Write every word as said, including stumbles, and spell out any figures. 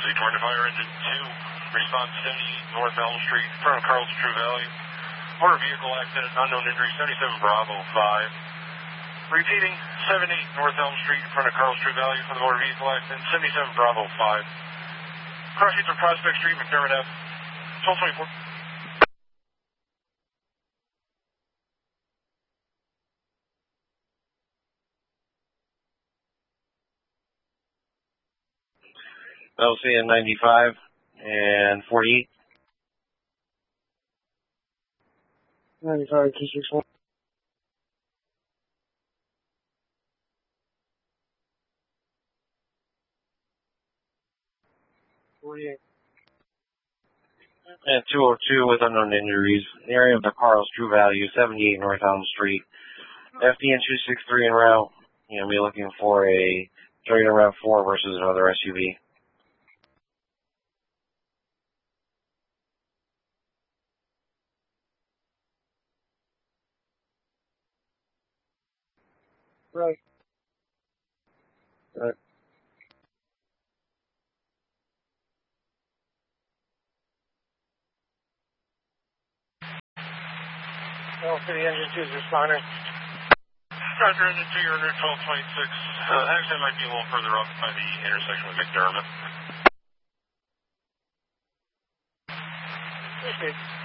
City Torrent Fire Engine two, response seventy-eight North Elm Street, in front of Carl's True Valley. Motor vehicle accident, unknown injury, seventy-seven Bravo five. Repeating, seventy-eight North Elm Street, in front of Carl's True Valley for the motor vehicle accident, seventy-seven Bravo five. Crossing to Prospect Street, McDermott Ave, twelve twenty-four. L C N ninety-five and forty-eight. ninety-five, two sixty-one. forty-eight. And two oh two with unknown injuries. Area of the Carl's True Value, seventy-eight North Elm Street. F D N two sixty-three en route. You'll be looking for a Toyota RAV four versus another S U V. Right. Right. L City Engine two is responding. Roger, engine two, you're under twelve twenty-six. Uh, accident might be a little further up by the intersection with McDermott. Okay.